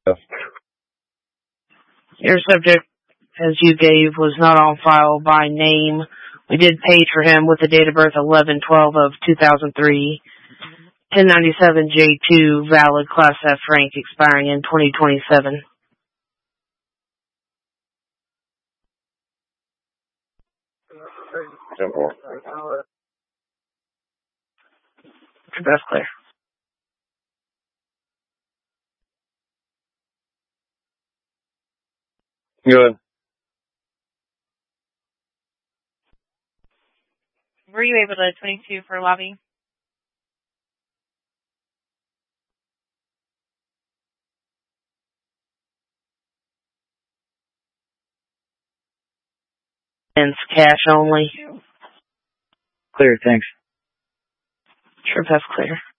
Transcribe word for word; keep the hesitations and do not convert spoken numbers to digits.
Yes. Your subject, as you gave, was not on file by name. We did page for him with the date of birth eleven twelve of two thousand three. ten ninety-seven J two, valid Class F rank, expiring in twenty twenty-seven. Simple. That's clear. Good. Were you able to twenty-two for lobby? And cash only. Clear, thanks. Sure, that's clear.